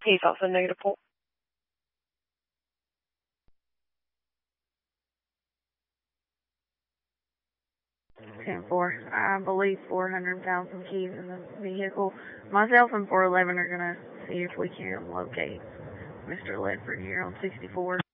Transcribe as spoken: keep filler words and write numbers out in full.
He's also negative four. ten four. I believe four hundred thousand keys in the vehicle. Myself and four eleven are going to see if we can locate Mister Ledford here on sixty-four.